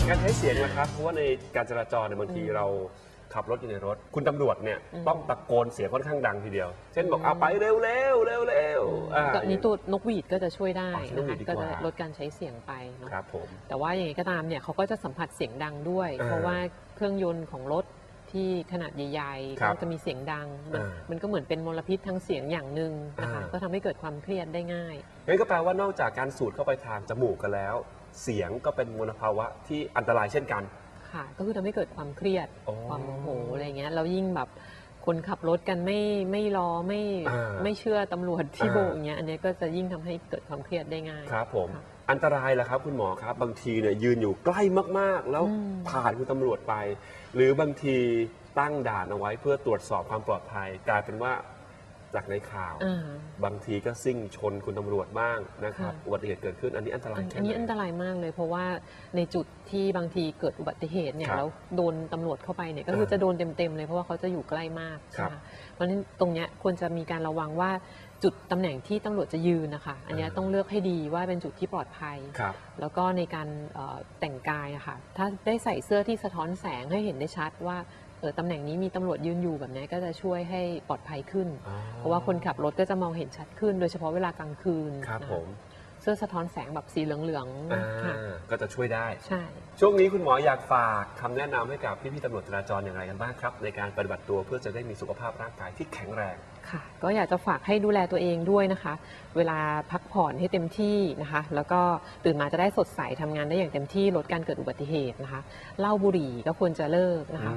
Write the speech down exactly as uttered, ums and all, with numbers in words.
การใช้เสียงนะครับเพราะว่าในการจราจรในบางทีเราขับรถอยู่ในรถคุณตำรวจเนี่ยต้องตะโกนเสียงค่อนข้างดังทีเดียวเช่นบอกเอาไปเร็วเร็วเร็วเร็วก็นี้ตัวนกหวีดก็จะช่วยได้นะคะก็จะลดการใช้เสียงไปเนาะครับผมแต่ว่าอย่างไรก็ตามเนี่ยเขาก็จะสัมผัสเสียงดังด้วย เพราะว่าเครื่องยนต์ของรถที่ขนาดใหญ่ๆก็จะมีเสียงดังมันก็เหมือนเป็นมลพิษทางเสียงอย่างหนึ่งนะคะก็ทำให้เกิดความเครียดได้ง่ายงั้นก็แปลว่านอกจากการสูดเข้าไปทางจมูกกันแล้วเสียงก็เป็นมลภาวะที่อันตรายเช่นกันค่ะก็คือทำให้เกิดความเครียดความโมโหอะไรเงี้ยแล้วยิ่งแบบคนขับรถกันไม่ไม่รอไม่ไม่เชื่อตำรวจที่โบกอย่างเงี้ยอันนี้ก็จะยิ่งทำให้เกิดความเครียดได้ง่ายครับผมอันตรายแหละครับคุณหมอครับบางทีเนี่ยยืนอยู่ใกล้มากๆแล้วผ่านคุณตำรวจไปหรือบางทีตั้งด่านเอาไว้เพื่อตรวจสอบความปลอดภัยกลายเป็นว่าจากในข่าวบางทีก็ซิ่งชนคุณตำรวจบ้างนะครับอุบัติเหตุเกิดขึ้นอันนี้อันตรายแค่ไหนอันนี้อันตรายมากเลยเพราะว่าในจุดที่บางทีเกิดอุบัติเหตุเนี่ยแล้วโดนตำรวจเข้าไปเนี่ยก็คือจะโดนเต็มๆเลยเพราะว่าเขาจะอยู่ใกล้มากนะคะเพราะฉะนั้นตรงเนี้ยควรจะมีการระวังว่าจุดตำแหน่งที่ตำรวจจะยืนนะคะอันนี้ต้องเลือกให้ดีว่าเป็นจุดที่ปลอดภัยแล้วก็ในการแต่งกายนะคะถ้าได้ใส่เสื้อที่สะท้อนแสงให้เห็นได้ชัดว่าเออตำแหน่งนี้มีตำรวจยืนอยู่แบบนี้ก็จะช่วยให้ปลอดภัยขึ้นเพราะว่าคนขับรถก็จะมองเห็นชัดขึ้นโดยเฉพาะเวลากลางคืนครับผมเสื้อสะท้อนแสงแบบสีเหลืองๆก็จะช่วยได้ใช่ช่วงนี้คุณหมออยากฝากคำแนะนำให้กับพี่ๆตำรวจจราจรอย่างไรกันบ้างครับในการปฏิบัติตัวเพื่อจะได้มีสุขภาพร่างกายที่แข็งแรงค่ะก็อยากจะฝากให้ดูแลตัวเองด้วยนะคะเวลาพักผ่อนให้เต็มที่นะคะแล้วก็ตื่นมาจะได้สดใสทำงานได้อย่างเต็มที่ลดการเกิดอุบัติเหตุนะคะเหล้าบุหรี่ก็ควรจะเลิกนะคะ